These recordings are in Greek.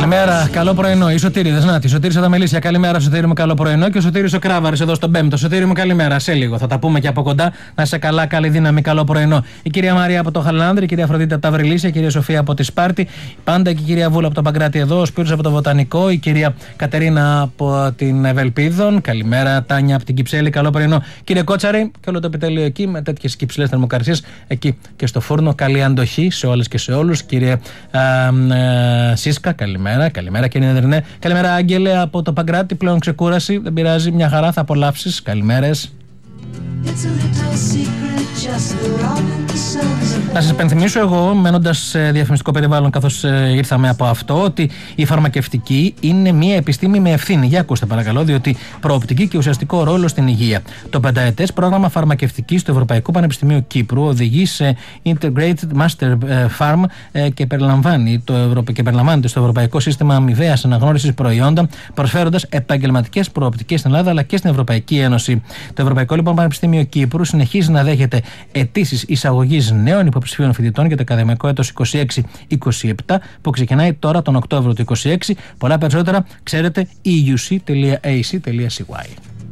Καλημέρα, καλό πρωινό. Η Σωτήριδες, να τη Σωτήρης από τα Μελίσια. Καλημέρα, Σωτήρη μου, καλό πρωινό. Και ο Σωτήρης ο Κράβαρης εδώ στον Πέμπτο. Σωτήρη μου, καλημέρα. Σε λίγο θα τα πούμε και από κοντά. Να είσαι καλά, καλή δύναμη, καλό πρωινό. Η κυρία Μαρία από το Χαλάνδρη, η κυρία Αφροδίτη από τα Βρυλίσια, η κυρία Σοφία από τη Σπάρτη. Πάντα και η κυρία Βούλα από το Παγκράτη εδώ, ο Σπύρος από το Βοτανικό, η κυρία Κατερίνα από την Ευελπίδων. Καλημέρα, Τάνια από την Κυψέλη, καλό πρωινό. Κύριε Κότσαρη, και όλο το επιτελείο εκεί με τέτοιες υψηλές θερμοκρασίες εκεί και στο φούρνο. Καλή αντοχή σε όλες και σε όλους. Κύριε Σίσκα, καλημέρα. Καλημέρα, κύριε Νεδρινέ. Καλημέρα, Άγγελε από το Παγκράτη. Πλέον ξεκούραση, δεν πειράζει, μια χαρά, θα απολαύσεις. Καλημέρες. Να σας υπενθυμίσω εγώ, μένοντας σε διαφημιστικό περιβάλλον καθώς ήρθαμε από αυτό, ότι η φαρμακευτική είναι μια επιστήμη με ευθύνη. Για ακούστε παρακαλώ, διότι προοπτική και ουσιαστικό ρόλο στην υγεία. Το πενταετές πρόγραμμα φαρμακευτικής του Ευρωπαϊκού Πανεπιστημίου Κύπρου οδηγεί σε Integrated Master Pharm και περιλαμβάνεται στο Ευρωπαϊκό Σύστημα Αμοιβαίας Αναγνώρισης Προϊόντων, προσφέροντας επαγγελματικές προοπτικές στην Ελλάδα αλλά και στην Ευρωπαϊκή Ένωση. Το Ευρωπαϊκό λοιπόν Πανεπιστήμιο Κύπρου συνεχίζει να δέχεται αιτήσεις εισαγωγής νέων υποψηφίων φοιτητών για το ακαδημαϊκό έτος 26-27 που ξεκινάει τώρα τον Οκτώβριο του 26. Πολλά περισσότερα ξέρετε euc.ac.cy.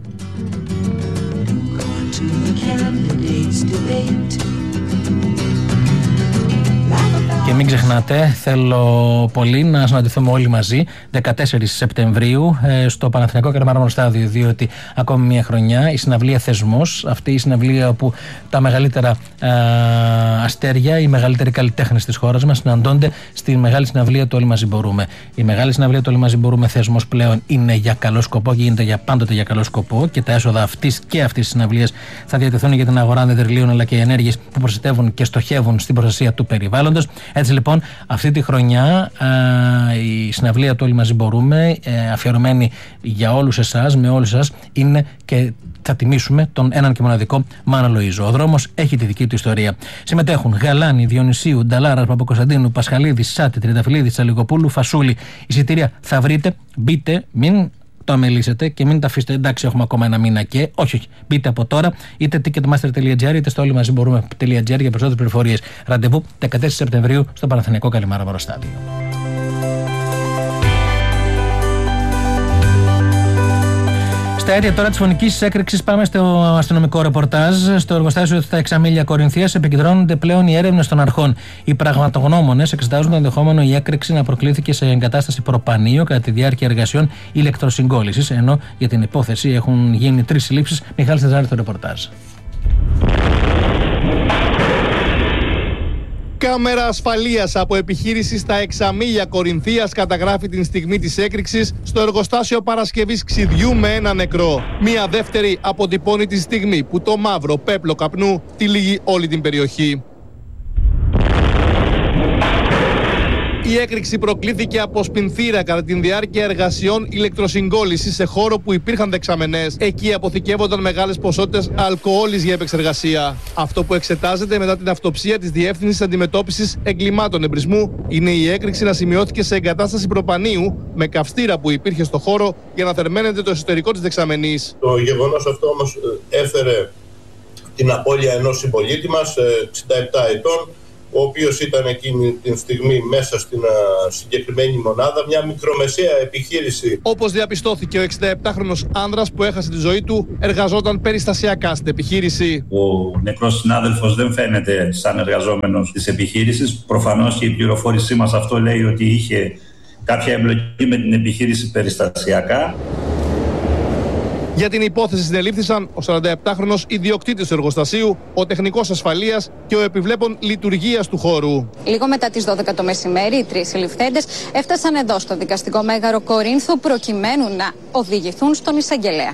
Και μην ξεχνάτε, θέλω πολύ να συναντηθούμε όλοι μαζί 14 Σεπτεμβρίου στο Παναθηναϊκό Καραμάρμαρο Στάδιο, διότι ακόμη μια χρονιά η συναυλία Θεσμός, αυτή η συναυλία όπου τα μεγαλύτερα αστέρια, οι μεγαλύτεροι καλλιτέχνες της χώρας μας συναντώνται στη μεγάλη συναυλία του Όλοι Μαζί Μπορούμε. Η μεγάλη συναυλία του Όλοι Μαζί Μπορούμε Θεσμός πλέον είναι για καλό σκοπό και γίνεται για πάντοτε για καλό σκοπό και τα έσοδα αυτής της συναυλίας θα διατεθούν για την αγορά δεντριλίων αλλά και οι ενέργειες που προστατεύουν και στοχεύουν στην προστασία του περιβάλλοντος. Έτσι λοιπόν, αυτή τη χρονιά η συναυλία του Όλοι Μαζί Μπορούμε, αφιερωμένη για όλους εσάς, με όλους εσάς, είναι και θα τιμήσουμε τον έναν και μοναδικό Μάνο Λοΐζο. Ο δρόμος έχει τη δική του ιστορία. Συμμετέχουν Γαλάνη, Διονυσίου, Νταλάρας, Παπακοσταντίνου, Πασχαλίδη, Σάτη, Τριανταφυλλίδη, Τσαλιγοπούλου, Φασούλη. Εισιτήρια θα βρείτε, μπείτε, μην το αμελήσετε και μην τα αφήσετε. Εντάξει, έχουμε ακόμα ένα μήνα και. Όχι. Μπείτε από τώρα είτε ticketmaster.gr είτε στο όλοιμαζιμπορούμε.gr για περισσότερες πληροφορίες. Ραντεβού 14 Σεπτεμβρίου στο Παναθηναϊκό Καλιμάρα Στάδιο. Στα αίτια τώρα της φωνικής έκρηξης πάμε στο αστυνομικό ρεπορτάζ. Στο εργοστάσιο στα Εξαμήλια Κορινθίας επικεντρώνονται πλέον οι έρευνες των αρχών. Οι πραγματογνώμονες εξετάζουν το ενδεχόμενο η έκρηξη να προκλήθηκε σε εγκατάσταση προπανίου κατά τη διάρκεια εργασιών ηλεκτροσυγκόλλησης, ενώ για την υπόθεση έχουν γίνει 3 συλλήψεις. Μιχάλης Τεζάρης στο ρεπορτάζ. Κάμερα ασφαλείας από επιχείρηση στα Εξαμήλια Κορινθίας καταγράφει την στιγμή της έκρηξης στο εργοστάσιο παρασκευής ξυδιού με ένα νεκρό. Μία δεύτερη αποτυπώνει τη στιγμή που το μαύρο πέπλο καπνού τυλίγει όλη την περιοχή. Η έκρηξη προκλήθηκε από σπινθήρα κατά τη διάρκεια εργασιών ηλεκτροσυγκόλλησης σε χώρο που υπήρχαν δεξαμενές. Εκεί αποθηκεύονταν μεγάλες ποσότητες αλκοόλης για επεξεργασία. Αυτό που εξετάζεται μετά την αυτοψία της Διεύθυνσης Αντιμετώπισης Εγκλημάτων Εμπρισμού είναι η έκρηξη να σημειώθηκε σε εγκατάσταση προπανίου με καυστήρα που υπήρχε στο χώρο για να θερμαίνεται το εσωτερικό της δεξαμενής. Το γεγονός αυτό όμως έφερε την απώλεια ενός συμπολίτη μας, 67 ετών, ο οποίος ήταν εκείνη τη στιγμή μέσα στην συγκεκριμένη μονάδα, μια μικρομεσαία επιχείρηση. Όπως διαπιστώθηκε, ο 67χρονος άνδρας που έχασε τη ζωή του εργαζόταν περιστασιακά στην επιχείρηση. Ο νεκρός συνάδελφος δεν φαίνεται σαν εργαζόμενος της επιχείρησης. Προφανώς και η πληροφόρησή μας αυτό λέει ότι είχε κάποια εμπλοκή με την επιχείρηση περιστασιακά. Για την υπόθεση συνελήφθησαν ο 47χρονος ιδιοκτήτης του εργοστασίου, ο τεχνικός ασφαλείας και ο επιβλέπων λειτουργίας του χώρου. Λίγο μετά τις 12 το μεσημέρι, οι 3 συλληφθέντες έφτασαν εδώ στο δικαστικό μέγαρο Κορίνθου προκειμένου να οδηγηθούν στον εισαγγελέα.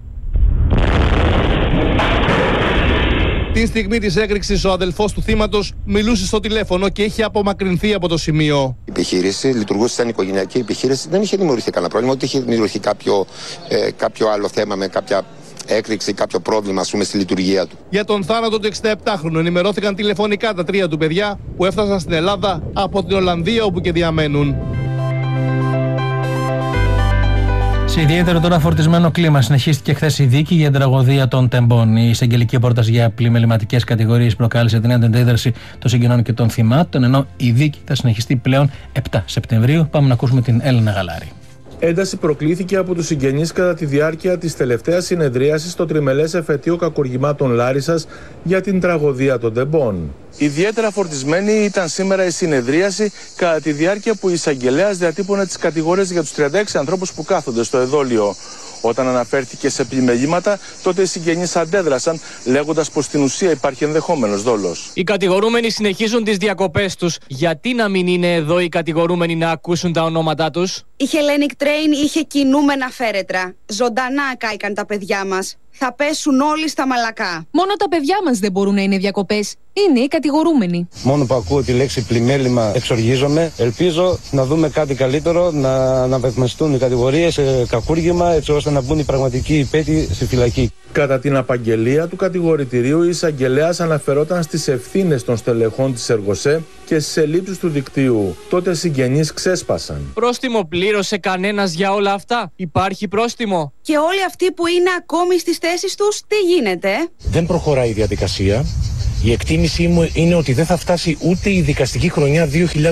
Την στιγμή της έκρηξης, ο αδελφός του θύματος μιλούσε στο τηλέφωνο και είχε απομακρυνθεί από το σημείο. Η επιχείρηση λειτουργούσε σαν οικογενειακή επιχείρηση, δεν είχε δημιουργηθεί κανένα πρόβλημα, ούτε είχε δημιουργηθεί κάποιο άλλο θέμα με κάποια έκρηξη, κάποιο πρόβλημα, ας πούμε, στη λειτουργία του. Για τον θάνατο του 67χρονου ενημερώθηκαν τηλεφωνικά τα 3 του παιδιά που έφτασαν στην Ελλάδα από την Ολλανδία, όπου και διαμένουν. Σε ιδιαίτερο τώρα φορτισμένο κλίμα συνεχίστηκε χθες η δίκη για την τραγωδία των Τεμπών. Η εισαγγελική πρόταση για πλημεληματικές κατηγορίες προκάλεσε την αντίδραση των συγγενών και των θυμάτων, ενώ η δίκη θα συνεχιστεί πλέον 7 Σεπτεμβρίου. Πάμε να ακούσουμε την Έλληνα Γαλάρη. Ένταση προκλήθηκε από τους συγγενείς κατά τη διάρκεια της τελευταίας συνεδρίασης στο τριμελές εφετείο κακουργημάτων Λάρισσας για την τραγωδία των Τεμπών. Ιδιαίτερα φορτισμένη ήταν σήμερα η συνεδρίαση κατά τη διάρκεια που η εισαγγελέας διατύπωνε τις κατηγορίες για τους 36 ανθρώπους που κάθονται στο εδόλιο. Όταν αναφέρθηκε σε πλημελήματα, τότε οι συγγενείς αντέδρασαν, λέγοντας πως στην ουσία υπάρχει ενδεχόμενος δόλος. Οι κατηγορούμενοι συνεχίζουν τις διακοπές τους. Γιατί να μην είναι εδώ οι κατηγορούμενοι να ακούσουν τα ονόματά τους? Η Hellenic Train είχε κινούμενα φέρετρα. Ζωντανά κάηκαν τα παιδιά μας. Θα πέσουν όλοι στα μαλακά. Μόνο τα παιδιά μας δεν μπορούν να είναι διακοπές. Είναι οι κατηγορούμενοι. Μόνο που ακούω τη λέξη πλημέλημα εξοργίζομαι. Ελπίζω να δούμε κάτι καλύτερο, να αναβαθμιστούν οι κατηγορίες σε κακούργημα, έτσι ώστε να μπουν οι πραγματικοί υπέτειοι στη φυλακή. Κατά την απαγγελία του κατηγορητηρίου, η εισαγγελέας αναφερόταν στις ευθύνες των στελεχών της Εργοσέ και στις ελλείψεις του δικτύου. Τότε συγγενείς ξέσπασαν. Πρόστιμο πλήρωσε κανένας για όλα αυτά? Υπάρχει πρόστιμο? Και όλοι αυτοί που είναι ακόμη στις θέσεις τους, τι γίνεται? Δεν προχωράει η διαδικασία. Η εκτίμησή μου είναι ότι δεν θα φτάσει ούτε η δικαστική χρονιά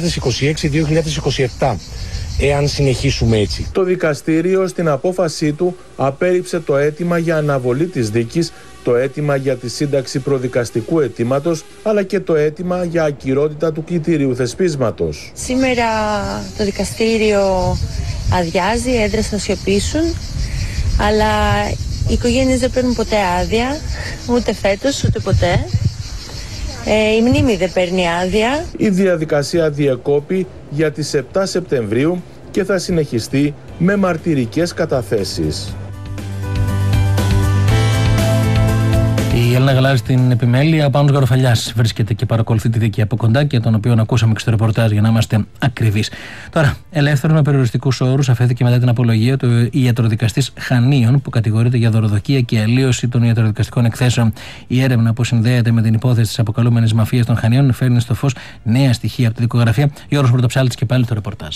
2026-2027. Εάν συνεχίσουμε έτσι. Το δικαστήριο στην απόφασή του απέρριψε το αίτημα για αναβολή της δίκης, το αίτημα για τη σύνταξη προδικαστικού αιτήματος, αλλά και το αίτημα για ακυρότητα του κλητηρίου θεσπίσματος. Σήμερα το δικαστήριο αδειάζει, οι έντρες θα σιωπήσουν, αλλά οι οικογένειες δεν παίρνουν ποτέ άδεια, ούτε φέτος, ούτε ποτέ. Η μνήμη δεν παίρνει άδεια. Η διαδικασία διεκόπη για τις 7 Σεπτεμβρίου και θα συνεχιστεί με μαρτυρικές καταθέσεις. Η Έλληνα Γαλάρη στην επιμέλεια. Ο Πάνος Γαροφαλιάς βρίσκεται και παρακολουθεί τη δίκη από κοντά και τον οποίο ακούσαμε και στο ρεπορτάζ για να είμαστε ακριβείς. Τώρα, ελεύθερο με περιοριστικούς όρους αφέθηκε μετά την απολογία του ιατροδικαστής Χανίων που κατηγορείται για δωροδοκία και αλλίωση των ιατροδικαστικών εκθέσεων. Η έρευνα που συνδέεται με την υπόθεση της αποκαλούμενης μαφίας των Χανίων φέρνει στο φως νέα στοιχεία από τη δικογραφία. Γιώργος Πρωτοψάλτης και πάλι το ρεπορτάζ.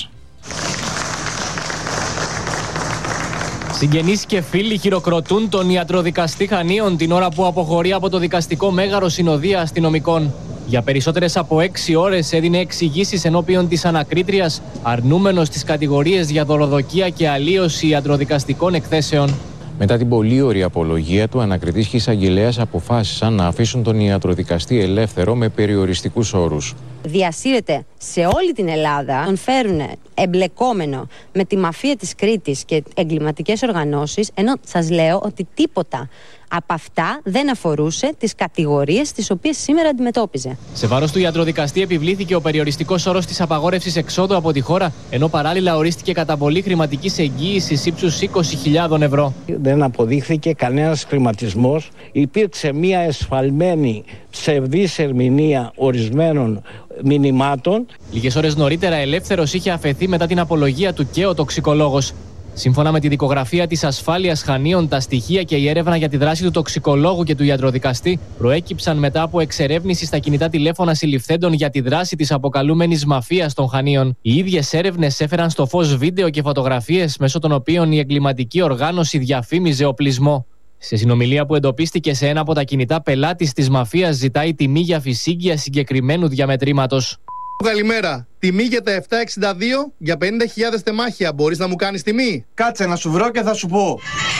Συγγενείς και φίλοι χειροκροτούν τον ιατροδικαστή Χανίων την ώρα που αποχωρεί από το δικαστικό μέγαρο συνοδεία αστυνομικών. Για περισσότερες από 6 ώρες έδινε εξηγήσεις ενώπιον της ανακρίτριας, αρνούμενος τις κατηγορίες για δωροδοκία και αλλίωση ιατροδικαστικών εκθέσεων. Μετά την πολύωρη απολογία του, ανακριτής και εισαγγελέας αποφάσισαν να αφήσουν τον ιατροδικαστή ελεύθερο με περιοριστικούς όρους. Διασύρεται σε όλη την Ελλάδα, τον φέρουν εμπλεκόμενο με τη μαφία της Κρήτης και εγκληματικές οργανώσεις, ενώ σας λέω ότι τίποτα από αυτά δεν αφορούσε τις κατηγορίες τις οποίες σήμερα αντιμετώπιζε. Σε βάρος του ιατροδικαστή επιβλήθηκε ο περιοριστικός όρος της απαγόρευσης εξόδου από τη χώρα, ενώ παράλληλα ορίστηκε καταβολή χρηματικής εγγύησης ύψους 20.000 ευρώ. Δεν αποδείχθηκε κανένας χρηματισμός. Υπήρξε μια εσφαλμένη ψευδής ερμηνεία ορισμένων μηνυμάτων. Λίγες ώρες νωρίτερα ελεύθερος είχε αφαιθεί μετά την απολογία του και ο τοξικολόγος. Σύμφωνα με τη δικογραφία της ασφάλειας Χανίων, τα στοιχεία και η έρευνα για τη δράση του τοξικολόγου και του ιατροδικαστή προέκυψαν μετά από εξερεύνηση στα κινητά τηλέφωνα συλληφθέντων για τη δράση της αποκαλούμενης μαφίας των Χανίων. Οι ίδιες έρευνες έφεραν στο φως βίντεο και φωτογραφίες μέσω των οποίων η εγκληματική οργάνωση διαφήμιζε οπλισμό. Σε συνομιλία που εντοπίστηκε σε ένα από τα κινητά, πελάτης της μαφίας ζητάει τιμή για φυσίγγια συγκεκριμένου διαμετρήματος. Καλημέρα. Τιμή για τα 762 για 50.000 τεμάχια. Μπορείς να μου κάνεις τιμή? Κάτσε να σου βρω και θα σου πω.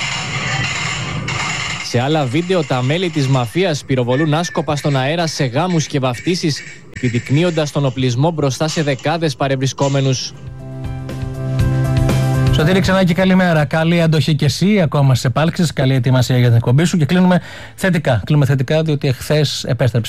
Σε άλλα βίντεο, τα μέλη της μαφίας πυροβολούν άσκοπα στον αέρα σε γάμους και βαφτίσεις, επιδεικνύοντας τον οπλισμό μπροστά σε δεκάδες παρευρισκόμενους. Σωτήρη, ξανά και καλημέρα. Καλή αντοχή και εσύ, ακόμα σε επάλξεις. Καλή ετοιμασία για την εκπομπή σου και κλείνουμε θετικά. Κλείνουμε θετικά, διότι εχθές επέστρεψε